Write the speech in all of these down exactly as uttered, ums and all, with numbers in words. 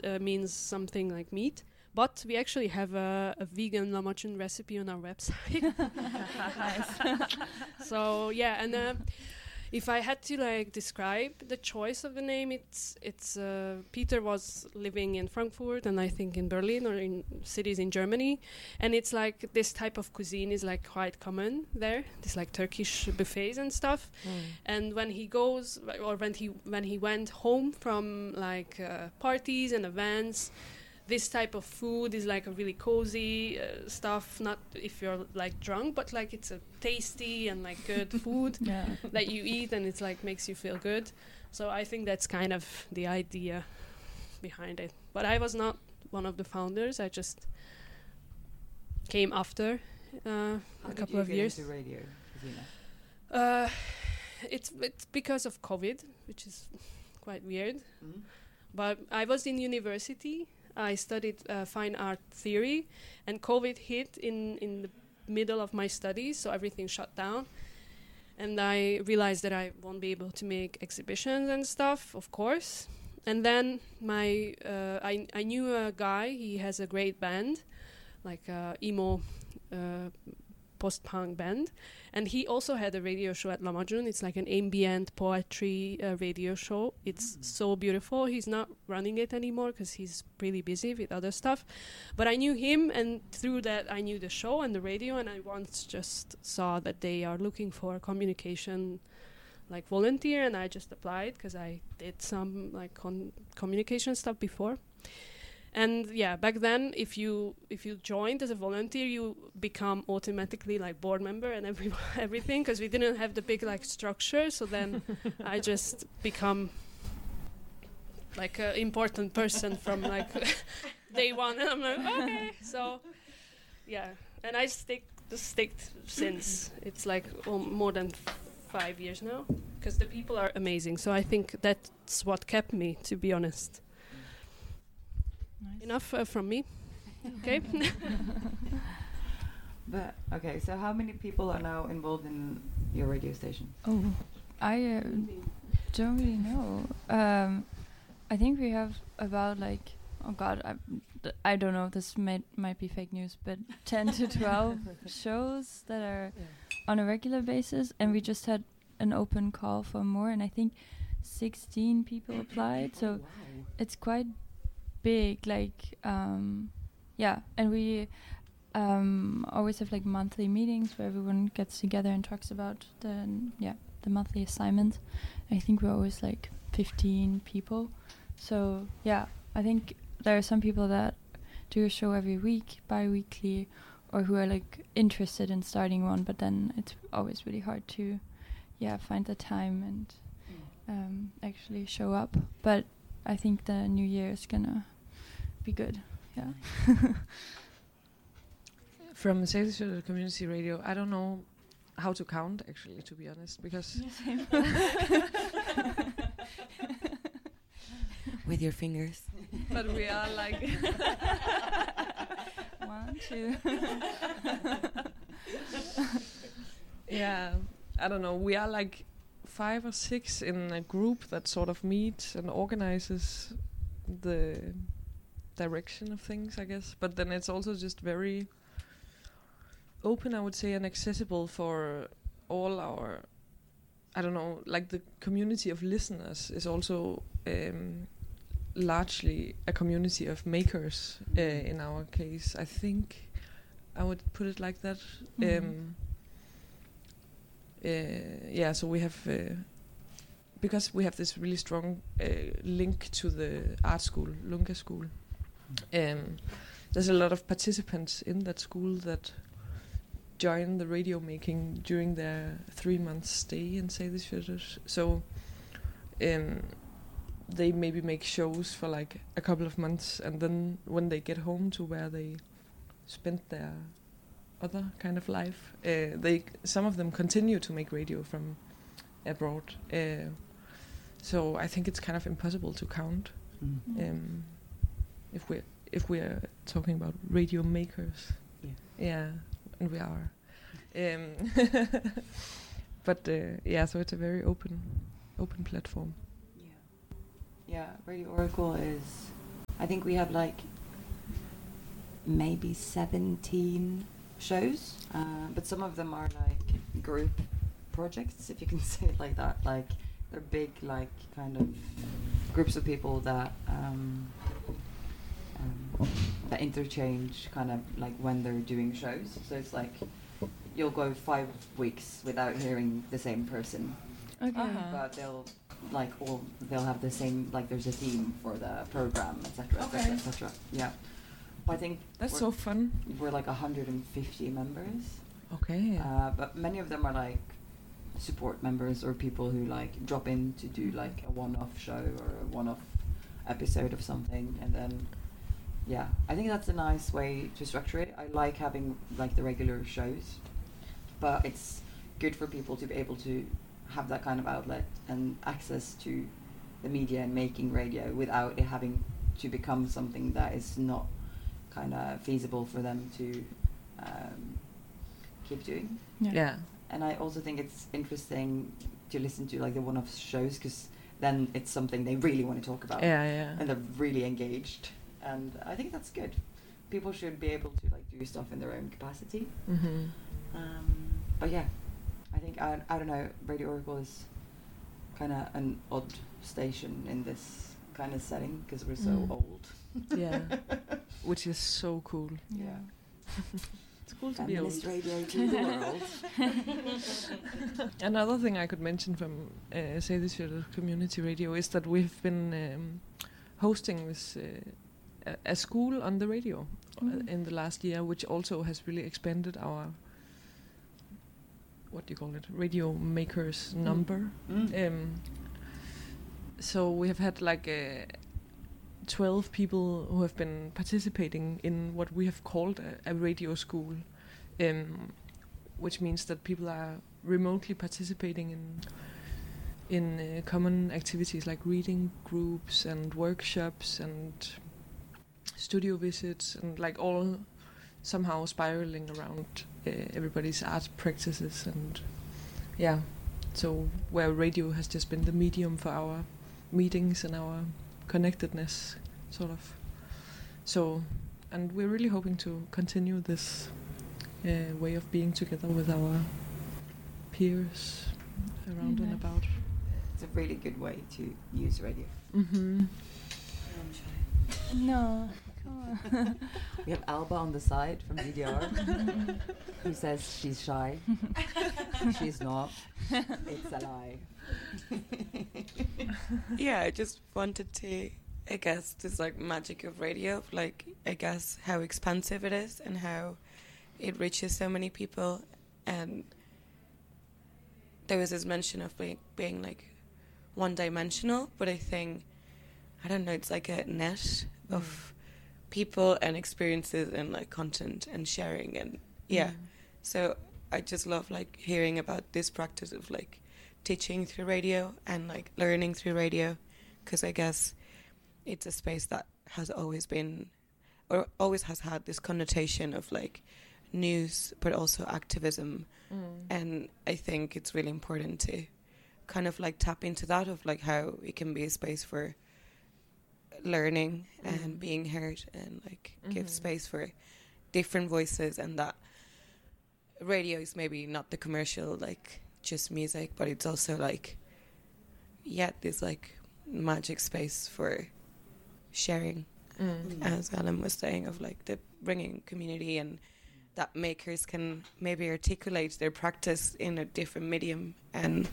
uh, means something like meat. But we actually have a, a vegan lahmacun recipe on our website. So yeah, and uh, if I had to like describe the choice of the name, it's it's uh, Peter was living in Frankfurt and I think in Berlin or in cities in Germany, and it's like this type of cuisine is like quite common there. This like Turkish buffets and stuff. Mm. And when he goes or when he when he went home from like uh, parties and events, this type of food is like a really cozy uh, stuff, not if you're like drunk, but like it's a tasty and like good food yeah. that you eat and it's like makes you feel good. So I think that's kind of the idea behind it. But I was not one of the founders. I just came after uh, a couple of years. How did you get into radio, Gesine? Uh, it's, it's because of COVID, which is quite weird. Mm-hmm. But I was in university. I studied uh, fine art theory, and COVID hit in, in the middle of my studies, so everything shut down. And I realized that I won't be able to make exhibitions and stuff, of course. And then my uh, I, I knew a guy, he has a great band, like a emo uh, post-punk band. And he also had a radio show at Lahmacun. It's like an ambient poetry uh, radio show. It's mm. so beautiful. He's not running it anymore because he's really busy with other stuff. But I knew him, and through that I knew the show and the radio, and I once just saw that they are looking for a communication like volunteer, and I just applied because I did some like con- communication stuff before. And yeah, back then, if you if you joined as a volunteer, you become automatically like board member and every everything, because we didn't have the big like structure. So then I just become like an important person from like day one, and I'm like okay. So yeah, and I stick stick since it's like oh, more than f- five years now, because the people are amazing. So I think that's what kept me, to be honest. Nice. Enough uh, from me. Okay. But okay, so how many people are now involved in your radio station? Oh, I uh, don't really know. Um, I think we have about like oh god, I, th- I don't know. This might might be fake news, but ten to twelve shows that are yeah. on a regular basis, and we just had an open call for more, and I think sixteen people applied. So oh, wow. It's quite big, like um yeah, and we um always have like monthly meetings where everyone gets together and talks about the yeah the monthly assignment. I think we're always like fifteen people, so yeah, I think there are some people that do a show every week, bi-weekly, or who are like interested in starting one, but then it's always really hard to yeah find the time and um actually show up. But I think the new year is gonna be good. Yeah. From Seyðisfjörður Community Radio, I don't know how to count, actually, to be honest, because with your fingers. But we are like one, two. Yeah, I don't know. We are like five or six in a group that sort of meets and organizes the direction of things, I guess. But then it's also just very open, I would say, and accessible for all our, I don't know, like the community of listeners is also um, largely a community of makers uh, in our case. I think I would put it like that. Mm-hmm. Um, Uh, yeah, so we have uh, because we have this really strong uh, link to the art school, Lunga School. Um, there's a lot of participants in that school that join the radio making during their three months stay in Seyðisfjörður. So um, they maybe make shows for like a couple of months, and then when they get home to where they spent their other kind of life, uh, they some of them continue to make radio from abroad. Uh, so I think it's kind of impossible to count mm. um, if we if we are talking about radio makers. Yeah, yeah, and we are. Um, but uh, yeah, so it's a very open open platform. Yeah, yeah. Radio Oracle is I think we have like maybe seventeen shows, uh, but some of them are like group projects, if you can say it like that. Like they're big, like kind of groups of people that um, um, that interchange kind of like when they're doing shows. So it's like you'll go five weeks without hearing the same person, Okay. Uh-huh. but they'll like all they'll have the same, like there's a theme for the program, et cetera, et cetera, et cetera. Yeah. But I think That's we're, so fun. we're like one hundred fifty members, Okay. uh, but many of them are like support members or people who like drop in to do like a one-off show or a one-off episode of something, and then yeah, I think that's a nice way to structure it. I like having like the regular shows, but it's good for people to be able to have that kind of outlet and access to the media and making radio without it having to become something that is not kind of feasible for them to um, keep doing. Yeah. Yeah. And I also think it's interesting to listen to like the one-off shows, because then it's something they really want to talk about. Yeah, yeah. And they're really engaged, and I think that's good. People should be able to like do stuff in their own capacity. Mm-hmm. Um, but yeah, I think I, I don't know. Radio Oracle is kind of an odd station in this kind of setting because we're so Mm. old. Yeah. Which is so cool. Yeah. It's cool to be old. Feminist radio to the world. Another thing I could mention from uh, Say This Your Community Radio is that we've been um, hosting this uh, a, a school on the radio uh, Mm. in the last year, which also has really expanded our, what do you call it, radio makers number. Mm. Um, so we have had like uh, twelve people who have been participating in what we have called a, a radio school, um, which means that people are remotely participating in in uh, common activities like reading groups and workshops and studio visits, and like all somehow spiraling around uh, everybody's art practices. And yeah, so where radio has just been the medium for our meetings and our connectedness, sort of. So, and we're really hoping to continue this uh, way of being together with our peers around and Nice. about. It's a really good way to use radio. Mm-hmm. No. Come on. We have Alba on the side from D D R who says she's shy. She's not. It's a lie. Yeah, I just wanted to, I guess, this like magic of radio, like I guess how expansive it is and how it reaches so many people. And there was this mention of being, being like one-dimensional, but I think, I don't know, it's like a net of people and experiences and like content and sharing, and yeah. So I just love like hearing about this practice of like teaching through radio and like learning through radio, because I guess it's a space that has always been or always has had this connotation of like news but also activism. Mm. And I think it's really important to kind of like tap into that, of like how it can be a space for learning Mhm. and being heard, and like give Mhm. space for different voices, and that radio is maybe not the commercial like just music, but it's also like yeah this like magic space for sharing, Mm. as Alan was saying, of like the bringing community, and that makers can maybe articulate their practice in a different medium and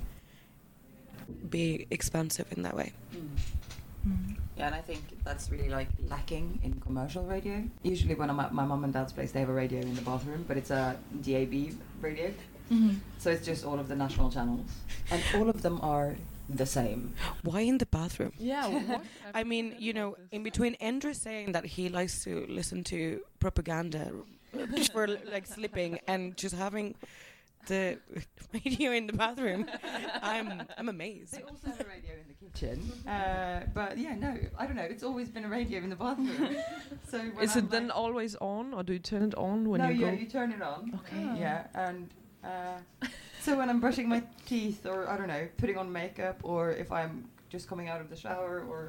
be expansive in that way. Mm. Yeah, and I think that's really like lacking in commercial radio. Usually when I'm at my mum and dad's place, they have a radio in the bathroom, but it's a D A B radio. Mhm. So it's just all of the national channels. And all of them are the same. Why in the bathroom? Yeah, what? I mean, you know, in between Endre saying that he likes to listen to propaganda for like sleeping and just having the radio in the bathroom, I'm I'm amazed. They also have a radio in the kitchen. Uh, but yeah, no, I don't know. It's always been a radio in the bathroom. So when Is I'm it then like- always on, or do you turn it on when no, you yeah, go? you turn it on. Okay. Yeah, and uh, so when I'm brushing my teeth, or I don't know, putting on makeup, or if I'm just coming out of the shower, or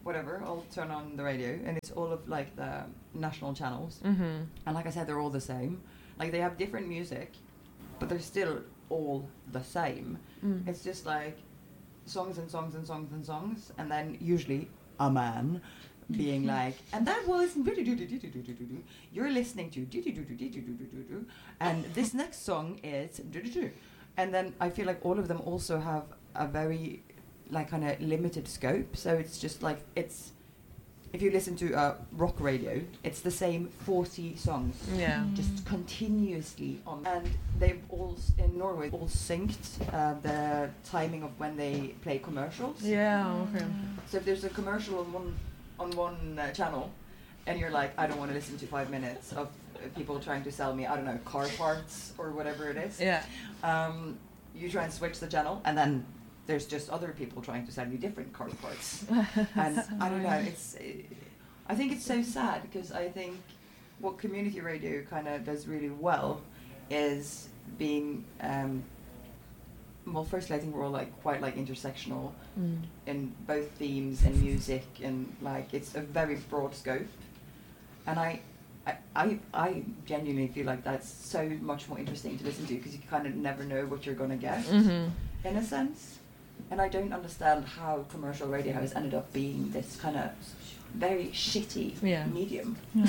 whatever, I'll turn on the radio, and it's all of like the national channels. Mm-hmm. And like I said, they're all the same. Like they have different music, but they're still all the same. Mm. It's just like songs and songs and songs and songs, and then usually a man being like, and that was you're listening to and this next song is, and then I feel like all of them also have a very like kind of limited scope. So it's just like it's if you listen to a rock radio, it's the same forty songs. Yeah. Just continuously on, and they've all s- in Norway all synced uh, the timing of when they play commercials. Yeah. Okay. So if there's a commercial on one on one uh, channel, and you're like, I don't want to listen to five minutes of uh, people trying to sell me, I don't know, car parts or whatever it is. Yeah. Um, you try and switch the channel, and then there's just other people trying to sell you different car parts. And I don't know, it's. Uh, I think it's so sad because I think what community radio kind of does really well is being. Um, well, firstly, I think we're all like quite like intersectional Mm. in both themes and music, and like it's a very broad scope. And I, I, I, I genuinely feel like that's so much more interesting to listen to because you kind of never know what you're gonna get Mm-hmm. in a sense. And I don't understand how commercial radio has ended up being this kind of very shitty Yeah. medium. Yeah.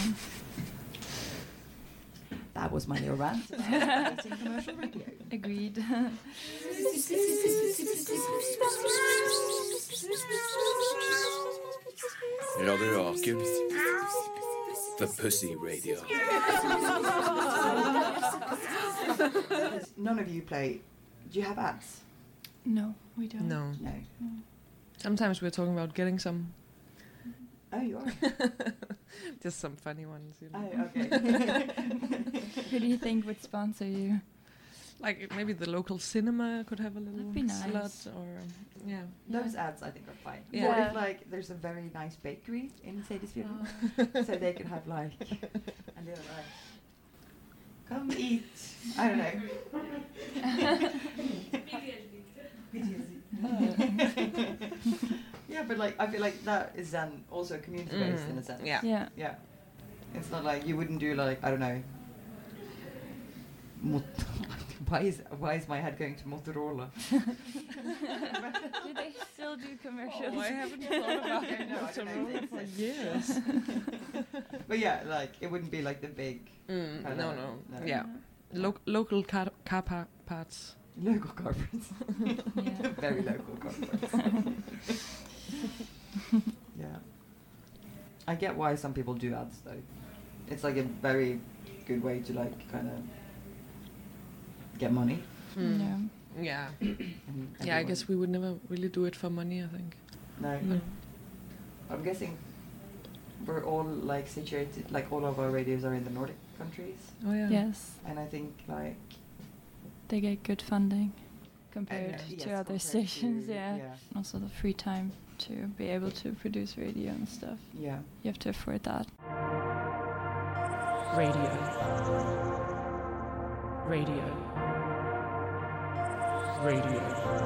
That was my little rant about hating commercial radio. Agreed. Radio Rakel. The Pussy Radio. None of you play. Do you have ads? No, we don't. No. No. Sometimes we're talking about getting some. Oh, you are. Just some funny ones. You know? Oh, okay. Who do you think would sponsor you? Like maybe the local cinema could have a little That'd be nice. slot, or um, yeah. Those ads I think are fine. Yeah. Or Yeah. if like there's a very nice bakery in Sadisfjord, so they could have like a little like, come eat. I don't know. Yeah, but like I feel like that is then also community based in a Mm, sense. yeah. Yeah. Yeah. It's not like you wouldn't do like I don't know. Mot- why is why is my head going to Motorola? Do they still do commercials? Oh, I haven't thought about I don't know, I don't know if Motorola they for exist. years. But yeah, like it wouldn't be like the big Mm, Kinda, no, no, no. yeah. Lo- local car, car pa- parts. local corporates. Yeah. Very local corporates. Yeah. I get why some people do ads though. It's like a very good way to like kind of get money. Mm. Yeah. Yeah. And Yeah, I everyone- guess we would never really do it for money, I think. No, No. I'm guessing we're all like situated, like all of our radios are in the Nordic countries, Oh, yeah. Yes, and I think like they get good funding compared and, uh, to yes, other compared stations. to- yeah. yeah, Also the free time to be able to produce radio and stuff. yeah. You have to afford that. Radio. Radio. Radio.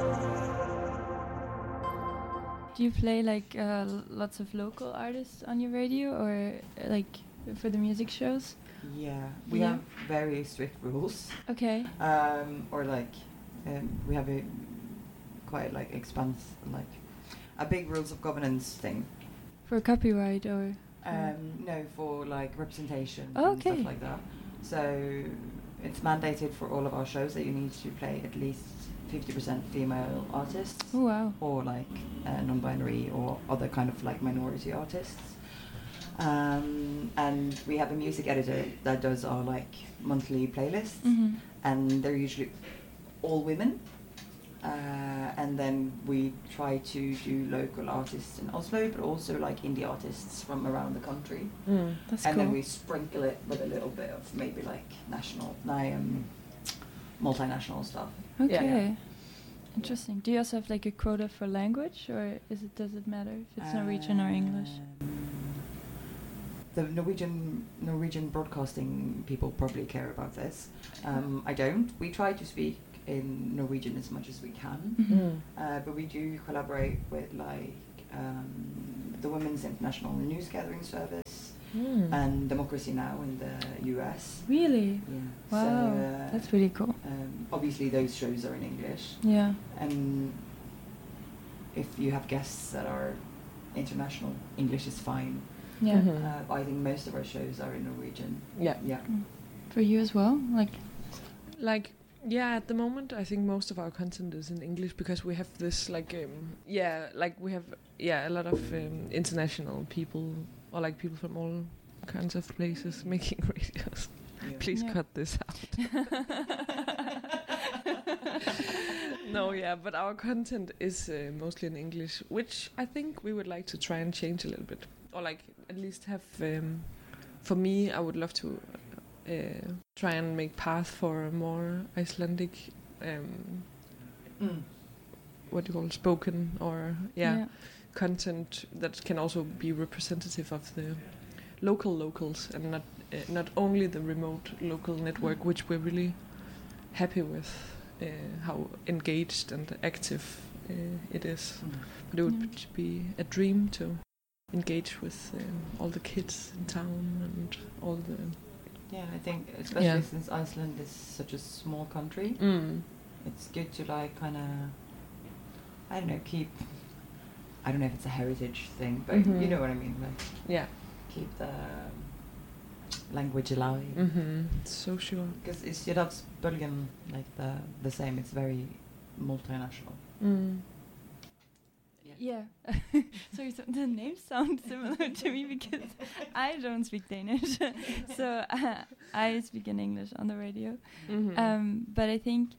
Do you play like uh, l- lots of local artists on your radio, or uh, like for the music shows? Yeah, we Yeah. have very strict rules, Okay. um, or like um, we have a quite like expanse, like a big rules of governance thing. For copyright or? Um, no, for like representation Oh, and okay. stuff like that. So it's mandated for all of our shows that you need to play at least fifty percent female artists, Oh wow. or like uh, non-binary or other kind of like minority artists. Um, and we have a music editor that does our like monthly playlists, Mhm. and they're usually all women. Uh, and then we try to do local artists in Oslo, but also like indie artists from around the country. Mm. That's And cool. then we sprinkle it with a little bit of maybe like national, no, um, multinational stuff. Okay. yeah. Interesting. Do you also have like a quota for language, or is it does it matter if it's Norwegian or English? Um, The Norwegian Norwegian broadcasting people probably care about this. Um, I don't. We try to speak in Norwegian as much as we can, Mhm. Mm. uh, but we do collaborate with like um, the Women's International News Gathering Service, Mm. and Democracy Now! In the U S. Really? Yeah. Wow, So, uh, that's really cool. um, obviously, those shows are in English, Yeah. and if you have guests that are international, English is fine. Yeah. Mhm. Uh, I think most of our shows are in Norwegian. Yeah. Yeah. For you as well? Like, Like, yeah, at the moment, I think most of our content is in English because we have this, like, um, yeah, like we have, yeah, a lot of um, international people, or like people from all kinds of places making radios. Yeah. Please Yeah. cut this out. No, yeah, but our content is uh, mostly in English, which I think we would like to try and change a little bit, or like at least have. Um, for me, I would love to uh, try and make path for a more Icelandic, um, Mm. what do you call it, spoken or yeah, yeah. content that can also be representative of the local locals and not uh, not only the remote local network, which we're really happy with. Uh, how engaged and active uh, it is. Mm. But it would Yeah. be a dream to engage with um, all the kids in town and all the. Yeah, I think especially Yeah. since Iceland is such a small country, Mm. it's good to like kind of, I don't know, keep. I don't know if it's a heritage thing, but Mhm. you know what I mean. Like Yeah. keep the language alive. Mm-hmm. So sure. Because it's Jyllandsbølgen, like the the same. It's very multinational. Mm. Yeah. Sorry, so the names sound similar to me because I don't speak Danish. So uh, I speak in English on the radio. Mm-hmm. Um, but I think,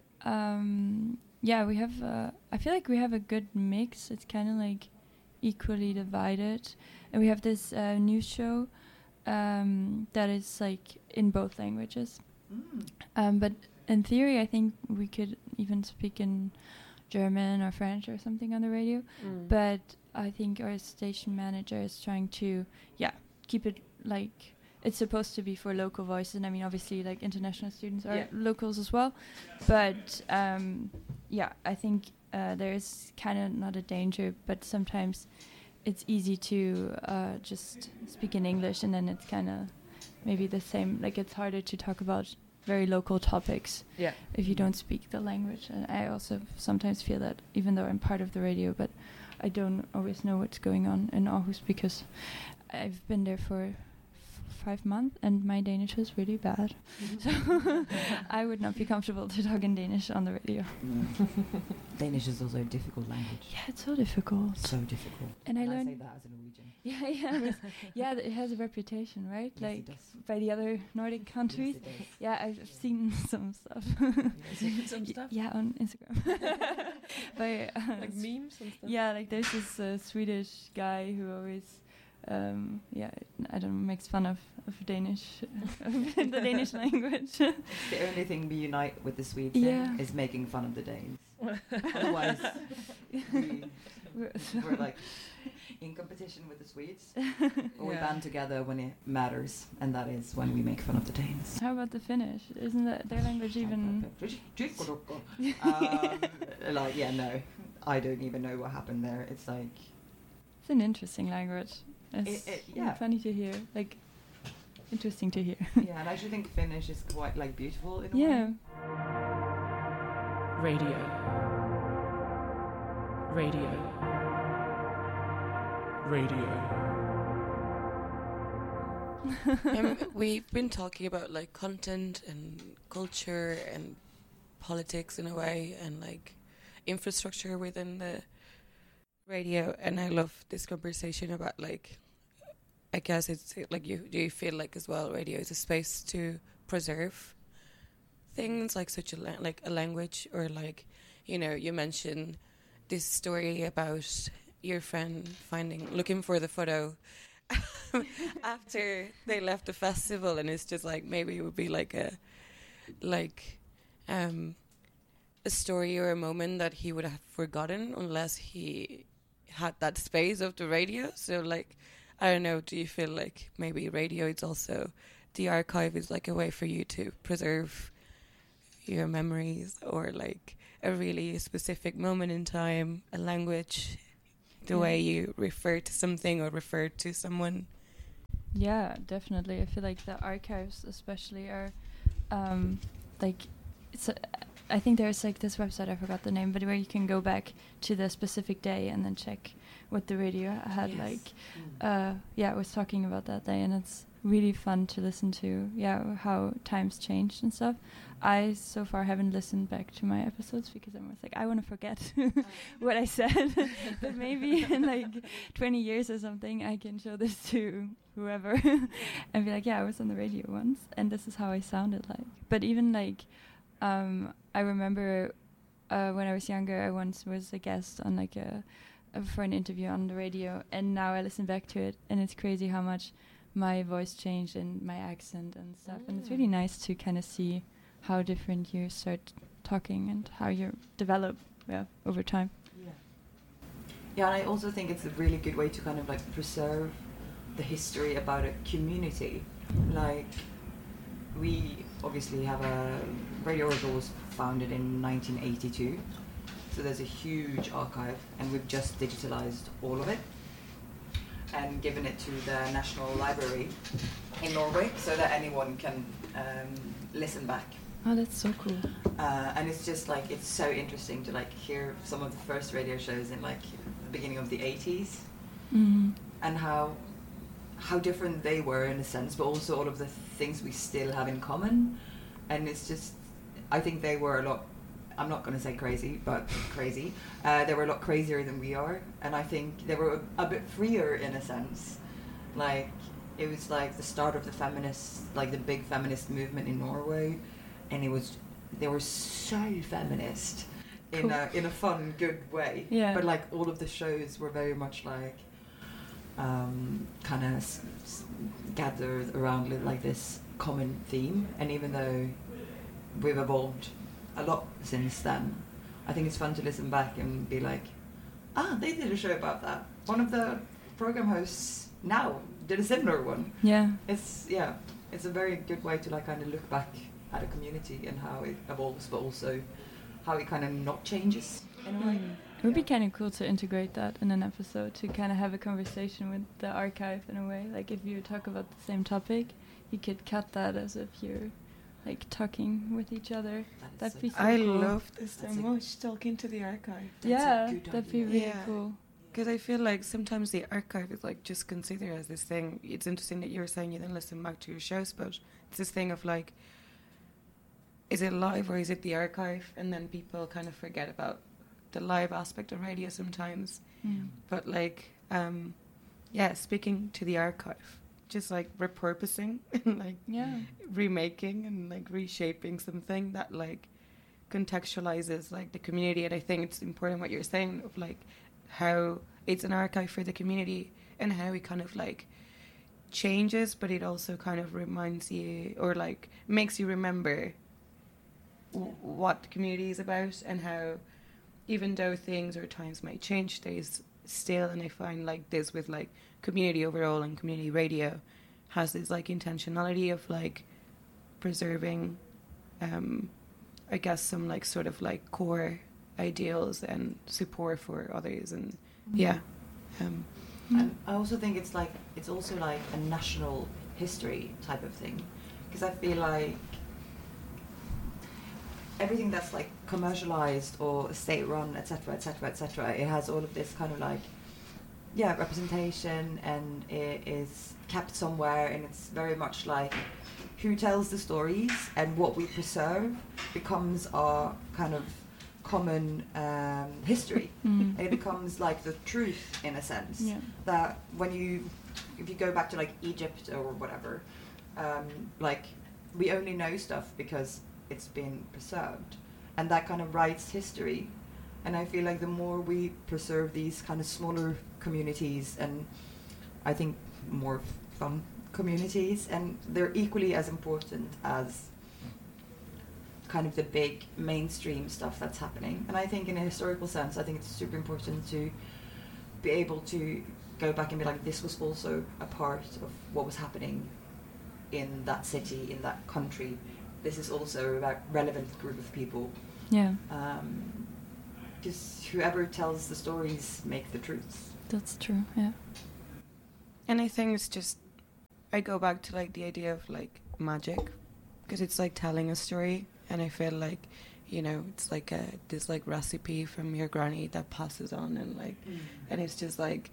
um, yeah, we have, uh, I feel like we have a good mix. It's kind of like equally divided. And we have this uh, news show um, that is like in both languages. Mm. Um, but in theory, I think we could even speak in German or French or something on the radio. Mm. But I think our station manager is trying to, yeah, keep it like it's supposed to be for local voices. And I mean, obviously, like international students are Yeah. locals as well. But um, yeah, I think uh, there's kind of not a danger, but sometimes it's easy to uh, just speak in English, and then it's kind of maybe the same. Like it's harder to talk about very local topics Yeah. if you don't speak the language. And I also sometimes feel that, even though I'm part of the radio, but I don't always know what's going on in Aarhus because I've been there for f- five months and my Danish is really bad. So I would not be comfortable to talk in Danish on the radio. No. Danish is also a difficult language. Yeah, it's so difficult. So difficult. And I And I say learned, that as a Norwegian. yeah, yeah, but- yeah, th- it has a reputation, right? Yes, like it does. by the other Nordic countries. Yes, it does. Yeah, I've I've seen some stuff. Some Y- stuff? Yeah, on Instagram. By, uh, Like memes and stuff. yeah, like there's this uh, Swedish guy who always, um, yeah, I don't know, makes fun of, of Danish, the Danish language. The only thing we unite with the Swedes Yeah. in is making fun of the Danes. Otherwise, we, We're- we're like in competition with the Swedes. But we Yeah. band together when it matters, and that is when we make fun of the Danes. How about the Finnish? Isn't that their language even? um, like, yeah, no, I don't even know what happened there. It's like, It's an interesting language. It's It- it- yeah. funny to hear, like interesting to hear. yeah, and I actually think Finnish is quite like beautiful in a Yeah. way. Radio. Radio. Radio. um, we've been talking about like content and culture and politics in a way, and like infrastructure within the radio. And I love this conversation about like, I guess it's like you do you feel like as well radio is a space to preserve things like such a la- like a language, or like, you know, you mentioned this story about your friend finding looking for the photo after they left the festival, and it's just like maybe it would be like a like um a story or a moment that he would have forgotten unless he had that space of the radio. So like, I don't know, do you feel like maybe radio is also, the archive is like a way for you to preserve your memories, or like a really specific moment in time, a language? the Yeah. way you refer to something or refer to someone. Yeah, definitely. I feel like the archives, especially, are um, like it's. A, I think there's like this website, I forgot the name, but where you can go back to the specific day and then check what the radio had. Yes. Like, Mm. uh, yeah, I was talking about that day, and it's really fun to listen to. Yeah, how times changed and stuff. I so far haven't listened back to my episodes because I'm always like, I want to forget what I said. But maybe in like twenty years or something, I can show this to whoever and be like, yeah, I was on the radio once, and this is how I sounded like. But even like, um, I remember uh, when I was younger, I once was a guest on like a, a for an interview on the radio, and now I listen back to it, and it's crazy how much my voice changed and my accent and stuff. And it's really nice to kind of see how different you start talking and how you develop, yeah, over time. Yeah. Yeah, and I also think it's a really good way to kind of like preserve the history about a community. Like, we obviously have a Radio Oracle was founded in nineteen eighty-two, so there's a huge archive, and we've just digitalized all of it and given it to the National Library in Norway so that anyone can um, listen back. Oh, that's so cool. Uh, and it's just like, it's so interesting to like hear some of the first radio shows in like the beginning of the eighties Mm. and how how different they were in a sense, but also all of the things we still have in common. And it's just, I think they were a lot, I'm not going to say crazy, but crazy. Uh, they were a lot crazier than we are. And I think they were a, a bit freer in a sense. Like, it was like the start of the feminist, like the big feminist movement in Norway. And it was, they were so feminist in Cool. a in a fun, good way. Yeah. But like all of the shows were very much like um, kind of s- s- gathered around li- like this common theme. And even though we've evolved a lot since then, I think it's fun to listen back and be like, ah, they did a show about that. One of the program hosts now did a similar one. Yeah. It's yeah, it's a very good way to like kind of look back at a community and how it evolves, but also how it kind of not changes in a way. Mm. It would be Yeah. kind of cool to integrate that in an episode, to kind of have a conversation with the archive in a way. Like if you talk about the same topic, you could cut that as if you're like talking with each other. That is That'd so be so I cool. love this so That's a- much, talking to the archive. That's a yeah, good that'd be idea. really Yeah. cool. Because I feel like sometimes the archive is like just considered as this thing. It's interesting that you were saying you then listen back to your shows, but it's this thing of like, is it live or is it the archive? And then people kind of forget about the live aspect of radio sometimes. Mm. But like, um, yeah, speaking to the archive, just like repurposing and like Yeah. remaking and like reshaping something that like contextualizes like the community. And I think it's important what you're saying of like how it's an archive for the community and how it kind of like changes, but it also kind of reminds you or like makes you remember w- what the community is about and how even though things or times might change, stays still. And I find like this with like community overall and community radio has this like intentionality of like preserving um I guess some like sort of like core ideals and support for others. And yeah um And I also think it's like it's also like a national history type of thing, because I feel like everything that's like commercialized or state-run, et cetera, et cetera, et cetera, it has all of this kind of like yeah representation, and it is kept somewhere, and it's very much like who tells the stories and what we preserve becomes our kind of common um, history. Mm. It becomes like the truth in a sense. Yeah. That when you, if you go back to like Egypt or whatever, um, like we only know stuff because it's been preserved, and that kind of writes history. And I feel like the more we preserve these kind of smaller communities, and I think more fun communities, and they're equally as important as kind of the big mainstream stuff that's happening. And I think in a historical sense, I think it's super important to be able to go back and be like, this was also a part of what was happening in that city, in that country. This is also a re- relevant group of people. Yeah. Because whoever tells the stories make the truths. that's true. Yeah. And I think it's just, I go back to like the idea of like magic, because it's like telling a story, and I feel like, you know, it's like a this like recipe from your granny that passes on, and like, mm. and it's just like,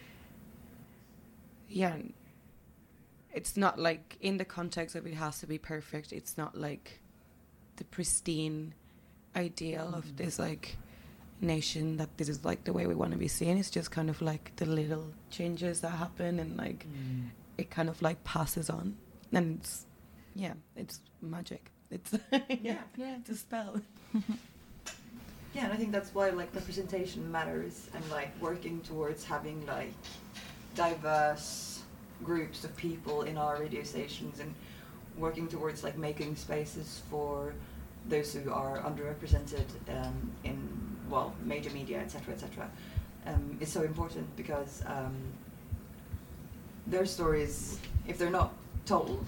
yeah, it's not like in the context of it has to be perfect. It's not like the pristine ideal mm. of this like nation that this is like the way we want to be seen. It's just kind of like the little changes that happen, and like mm. it kind of like passes on, and it's yeah, it's magic. It's yeah, yeah, it's a spell. Yeah, and I think that's why like representation matters, and like working towards having like diverse groups of people in our radio stations, and working towards like making spaces for those who are underrepresented um, in well major media, et cetera, et cetera, um, is so important, because um, their stories, if they're not told,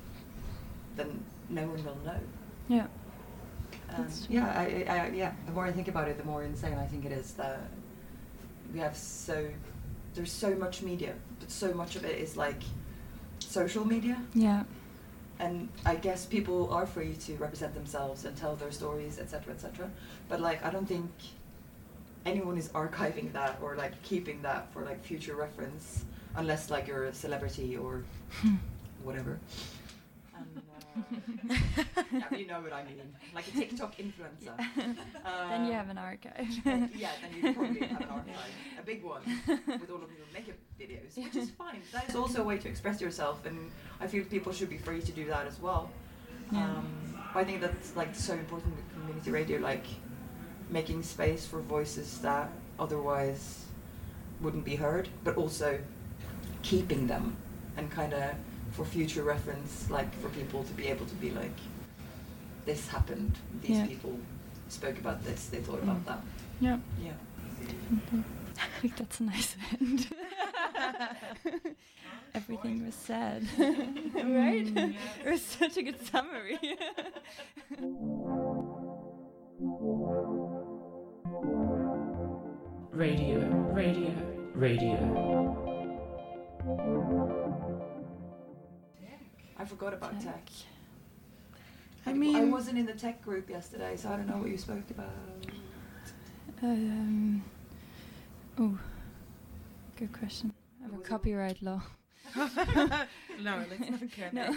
then no one will know. Yeah. Um, yeah, I, I, yeah. The more I think about it, the more insane I think it is that we have so there's so much media, but so much of it is like social media. Yeah. And I guess people are free to represent themselves and tell their stories, et cetera, et cetera. But like, I don't think anyone is archiving that or like keeping that for like future reference, unless like you're a celebrity or whatever. And, uh, yeah, you know what I mean, like a TikTok influencer. Yeah. Uh, then you have an archive. Yeah, then you probably have an archive, a big one, with all of your makeup videos, which is fine. That is also a way to express yourself, and I feel people should be free to do that as well. Yeah. Um, I think that's like so important with community radio, like making space for voices that otherwise wouldn't be heard, but also keeping them and kind of for future reference, like for people to be able to be like, this happened, these yeah. people spoke about this, they thought about that. Yeah. Yeah. I think that's a nice end. Everything was said. Right? Yeah. It was such a good summary. Radio, radio, radio. I forgot about tech. tech. I I mean, I wasn't in the tech group yesterday, so I don't know what you spoke about. Um, oh, good question. I have a copyright law. no, let's not get No.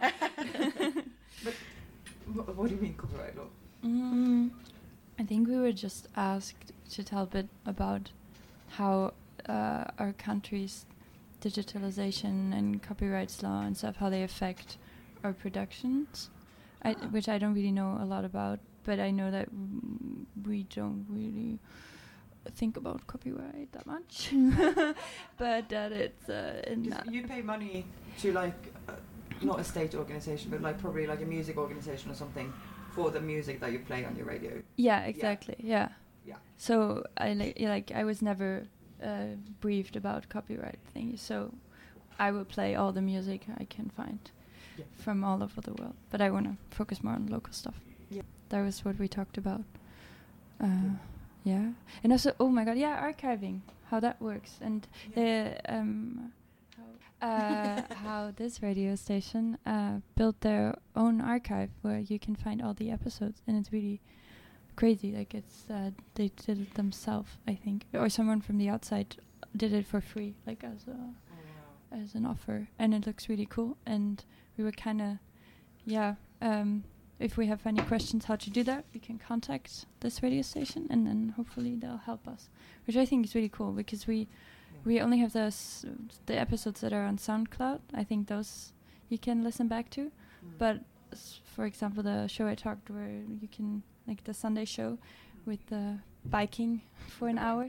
But wh- what do you mean copyright law? Mm, I think we were just asked to tell a bit about how uh, our country's digitalization and copyrights law and stuff, how they affect our productions, I, which I don't really know a lot about, but I know that w- we don't really think about copyright that much, but that it's uh, in 'Cause you pay money to like, uh, not a state organization, but like probably like a music organization or something for the music that you play on your radio. yeah, exactly, yeah. Yeah. So I li- like I was never uh, briefed about copyright things, so I will play all the music I can find Yeah. from all over the world. But I want to focus more on local stuff. Yeah. That was what we talked about. Uh, yeah, and also, oh my god, yeah, archiving, how that works, and Yeah. uh, um, uh, how this radio station uh, built their own archive where you can find all the episodes, and it's really crazy. Like it's uh, they did it themselves, I think, or someone from the outside did it for free, like as a Oh, as an offer, and it looks really cool. And we were kind of, yeah. Um, if we have any questions how to do that, we can contact this radio station, and then hopefully they'll help us, which I think is really cool because we we only have those the episodes that are on SoundCloud. I think those you can listen back to, Mm. but s- for example, the show I talked where you can like the Sunday show with the biking for an hour.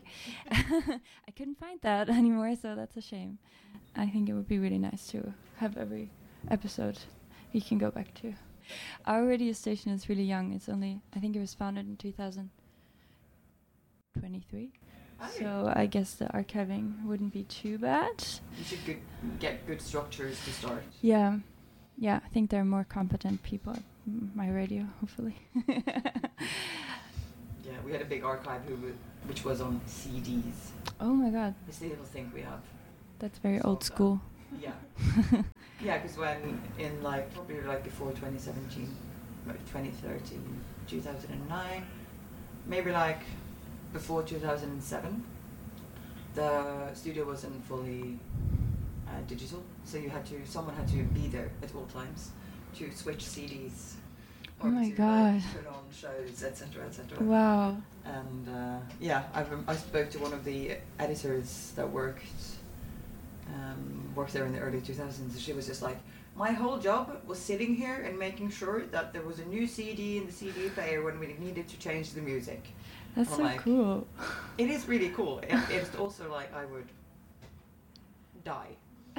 I couldn't find that anymore, so that's a shame. I think it would be really nice to have every episode you can go back to. Our radio station is really young. It's only, I think it was founded in two thousand twenty-three. Aye. So I guess the archiving wouldn't be too bad. You should good, get good structures to start. Yeah. Yeah, I think there are more competent people at m- my radio, hopefully. Yeah, we had a big archive who, w- which was on C Ds. Oh my god, I still think we have. that's very So, old uh, school. Yeah. Yeah, because when in like probably like before twenty seventeen, like twenty thirteen, two thousand nine, maybe like before two thousand seven, the studio wasn't fully uh, digital, so you had to someone had to be there at all times to switch C Ds. Oh my to, god. Like, turn on shows, et cetera, et cetera. Wow. And uh, yeah, I, rem- I spoke to one of the editors that worked um, worked there in the early two thousands. She was just like, my whole job was sitting here and making sure that there was a new C D in the C D player when we needed to change the music. That's I'm so like, cool. It is really cool. It, it's also like I would die.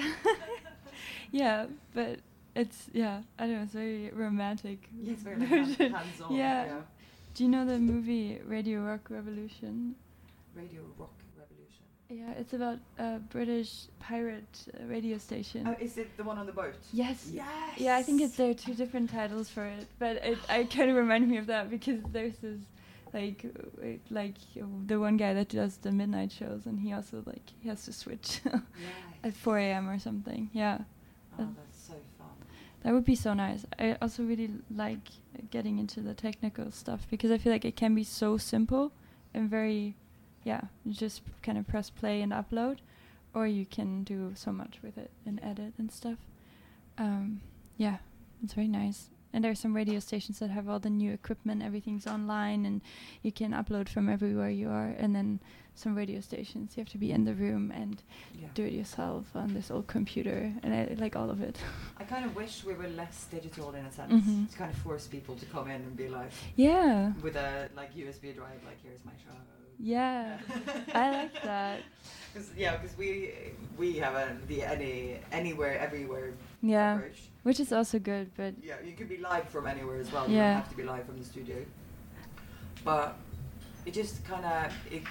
Yeah, but it's, yeah, I don't know, it's very romantic. Yeah, it's very like, hand- version. hands-on. Yeah. yeah. Do you know the movie Radio Rock Revolution? Radio Rock Revolution. Yeah, it's about a British pirate uh, radio station. Oh, is it the one on the boat? Yes. Yes. Yeah, I think it's there are two different titles for it, but it I kind of remind me of that because there's this like uh, like uh, the one guy that does the midnight shows, and he also like he has to switch Yes. at four a m or something. Yeah, Oh, Uh, that's so fun. that would be so nice. I also really like getting into the technical stuff because I feel like it can be so simple and very, yeah, you just kind of press play and upload, or you can do so much with it and edit and stuff. Um, yeah, it's very nice. And there are some radio stations that have all the new equipment, everything's online, and you can upload from everywhere you are. And then some radio stations, you have to be in the room and Yeah. do it yourself on this old computer, and I like all of it. I kind of wish we were less digital in a sense. Mhm. To kind of force people to come in and be like, Yeah, with a like U S B drive, like here's my show. yeah, I like that. Cause, yeah, because we we have a the any anywhere everywhere Yeah, approach. which is also good, but Yeah, you could be live from anywhere as well. You Yeah. don't have to be live from the studio. But it just kind of it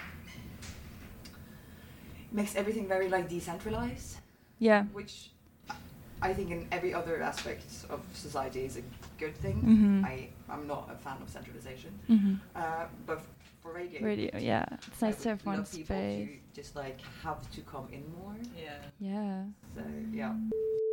makes everything very like decentralized, yeah. which I think in every other aspect of society is a good thing. Mhm. I I'm not a fan of centralization, Mhm. uh, but for radio, Radio, yeah, it's I nice to would have one love people space. to just like have to come in more. Yeah. Yeah. So yeah.